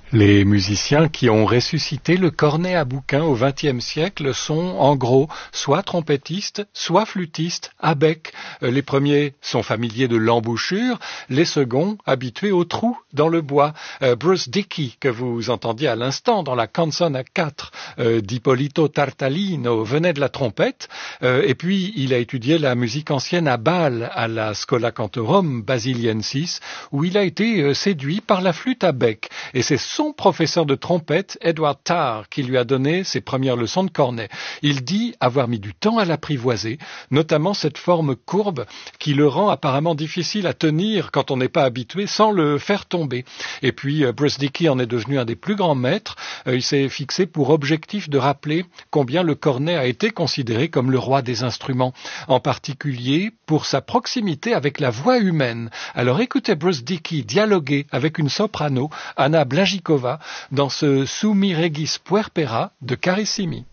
Les musiciens qui ont ressuscité le cornet à bouquin au XXe siècle sont, en gros, soit trompettistes, soit flûtistes à bec. Les premiers sont familiers de l'embouchure, les seconds habitués au trou dans le bois. Bruce Dickey, que vous entendiez à l'instant dans la canzone à 4 d'Ippolito Tartalino, venait de la trompette, et puis il a étudié la musique ancienne à Bâle, à la Schola Cantorum Basiliensis, où il a été séduit par la flûte à bec. Et c'est son professeur de trompette, Edward Tarr, qui lui a donné ses premières leçons de cornet. Il dit avoir mis du temps à l'apprivoiser, notamment cette forme courbe qui le rend apparemment difficile à tenir quand on n'est pas habitué sans le faire tomber. Et puis Bruce Dickey en est devenu un des plus grands maîtres. Il s'est fixé pour objectif de rappeler combien le cornet a été considéré comme le roi des instruments, en particulier pour sa proximité avec la voix humaine. Alors écoutez Bruce Dickey dialoguer avec une soprano, Anna Blajikova, dans ce Sumi Regis Puerpera de Carissimi.